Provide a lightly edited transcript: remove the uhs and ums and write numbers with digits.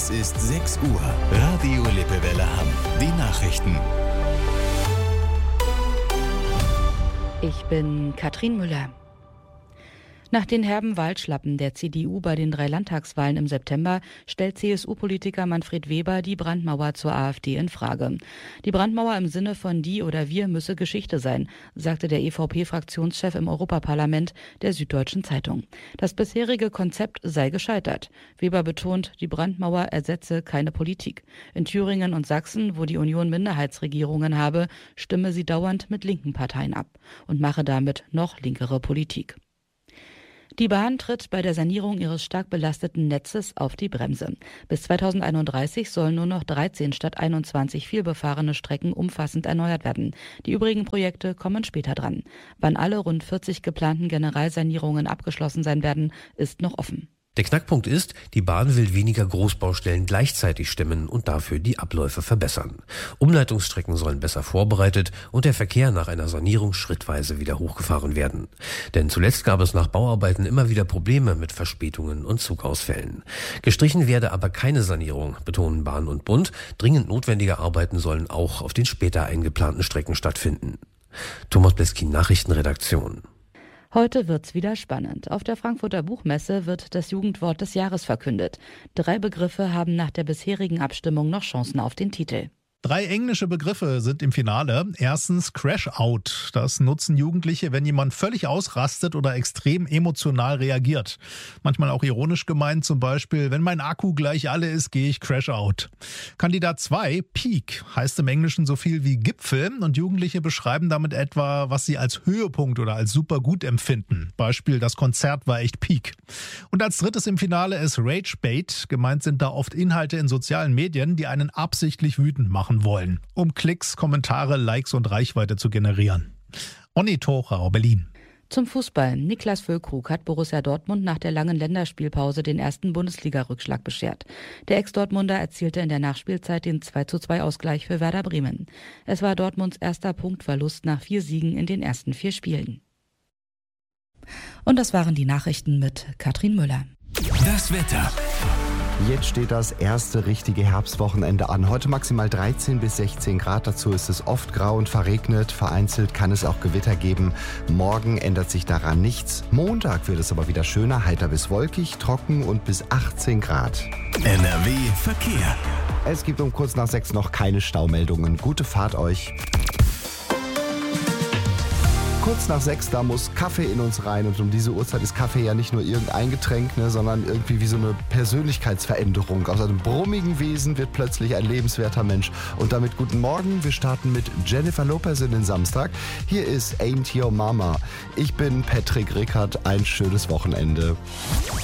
Es ist 6 Uhr. Radio Lippewelle Hamm. Die Nachrichten. Ich bin Katrin Müller. Nach den herben Wahlschlappen der CDU bei den 3 Landtagswahlen im September stellt CSU-Politiker Manfred Weber die Brandmauer zur AfD in Frage. Die Brandmauer im Sinne von die oder wir müsse Geschichte sein, sagte der EVP-Fraktionschef im Europaparlament der Süddeutschen Zeitung. Das bisherige Konzept sei gescheitert. Weber betont, die Brandmauer ersetze keine Politik. In Thüringen und Sachsen, wo die Union Minderheitsregierungen habe, stimme sie dauernd mit linken Parteien ab und mache damit noch linkere Politik. Die Bahn tritt bei der Sanierung ihres stark belasteten Netzes auf die Bremse. Bis 2031 sollen nur noch 13 statt 21 vielbefahrene Strecken umfassend erneuert werden. Die übrigen Projekte kommen später dran. Wann alle rund 40 geplanten Generalsanierungen abgeschlossen sein werden, ist noch offen. Der Knackpunkt ist, die Bahn will weniger Großbaustellen gleichzeitig stemmen und dafür die Abläufe verbessern. Umleitungsstrecken sollen besser vorbereitet und der Verkehr nach einer Sanierung schrittweise wieder hochgefahren werden. Denn zuletzt gab es nach Bauarbeiten immer wieder Probleme mit Verspätungen und Zugausfällen. Gestrichen werde aber keine Sanierung, betonen Bahn und Bund. Dringend notwendige Arbeiten sollen auch auf den später eingeplanten Strecken stattfinden. Thomas Bleskin, Nachrichtenredaktion. Heute wird's wieder spannend. Auf der Frankfurter Buchmesse wird das Jugendwort des Jahres verkündet. 3 Begriffe haben nach der bisherigen Abstimmung noch Chancen auf den Titel. 3 englische Begriffe sind im Finale. Erstens Crash-Out. Das nutzen Jugendliche, wenn jemand völlig ausrastet oder extrem emotional reagiert. Manchmal auch ironisch gemeint, zum Beispiel, wenn mein Akku gleich alle ist, gehe ich Crash-Out. Kandidat 2, Peak, heißt im Englischen so viel wie Gipfel und Jugendliche beschreiben damit etwa, was sie als Höhepunkt oder als super gut empfinden. Beispiel, das Konzert war echt Peak. Und als drittes im Finale ist Rage-Bait. Gemeint sind da oft Inhalte in sozialen Medien, die einen absichtlich wütend machen wollen, um Klicks, Kommentare, Likes und Reichweite zu generieren. Onni Thorau, Berlin. Zum Fußball. Niklas Füllkrug hat Borussia Dortmund nach der langen Länderspielpause den ersten Bundesliga-Rückschlag beschert. Der Ex-Dortmunder erzielte in der Nachspielzeit den 2:2-Ausgleich für Werder Bremen. Es war Dortmunds erster Punktverlust nach 4 Siegen in den ersten 4 Spielen. Und das waren die Nachrichten mit Katrin Müller. Das Wetter. Jetzt steht das erste richtige Herbstwochenende an. Heute maximal 13 bis 16 Grad. Dazu ist es oft grau und verregnet. Vereinzelt kann es auch Gewitter geben. Morgen ändert sich daran nichts. Montag wird es aber wieder schöner, heiter bis wolkig, trocken und bis 18 Grad. NRW Verkehr. Es gibt um kurz nach 6 noch keine Staumeldungen. Gute Fahrt euch. Kurz nach 6, da muss Kaffee in uns rein und um diese Uhrzeit ist Kaffee ja nicht nur irgendein Getränk, sondern irgendwie wie so eine Persönlichkeitsveränderung. Aus einem brummigen Wesen wird plötzlich ein lebenswerter Mensch. Und damit guten Morgen, wir starten mit Jennifer Lopez in den Samstag. Hier ist Ain't Your Mama. Ich bin Patrick Rickert, ein schönes Wochenende.